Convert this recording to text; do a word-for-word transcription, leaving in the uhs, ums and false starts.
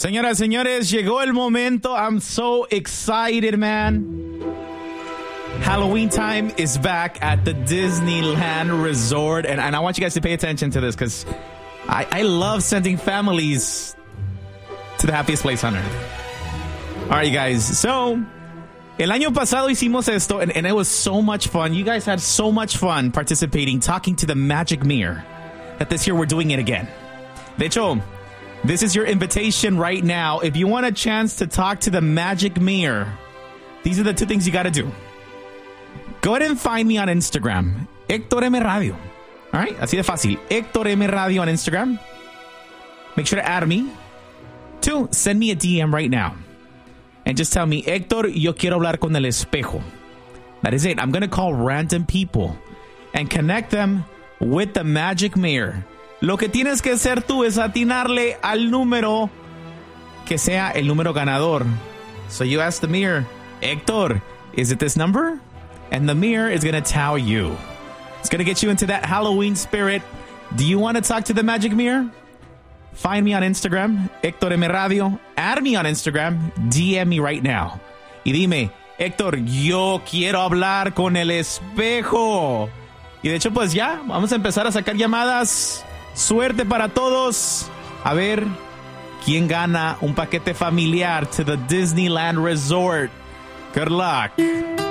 Señoras, señores, llegó el momento. I'm so excited, man. Halloween time is back at the Disneyland Resort. And, and I want you guys to pay attention to this because I, I love sending families to the happiest place on earth. All right, you guys. So, el año pasado hicimos esto, and, and it was so much fun. You guys had so much fun participating, talking to the Magic Mirror, that this year we're doing it again. De hecho, this is your invitation right now. If you want a chance to talk to the Magic Mirror, these are the two things you got to do. Go ahead and find me on Instagram, Héctor M. Radio. All right? Así de fácil. Héctor M. Radio on Instagram. Make sure to add me. Two, send me a D M right now. And just tell me, Héctor, yo quiero hablar con el espejo. That is it. I'm going to call random people and connect them with the Magic Mirror. Lo que tienes que hacer tú es atinarle al número que sea el número ganador. So you ask the mirror, Héctor, is it this number? And the mirror is going to tell you. It's going to get you into that Halloween spirit. Do you want to talk to the Magic Mirror? Find me on Instagram, Héctor M. Radio. Add me on Instagram. D M me right now. Y dime, Héctor, yo quiero hablar con el espejo. Y de hecho, pues ya, vamos a empezar a sacar llamadas. Suerte para todos. A ver quién gana un paquete familiar to the Disneyland Resort. Good luck.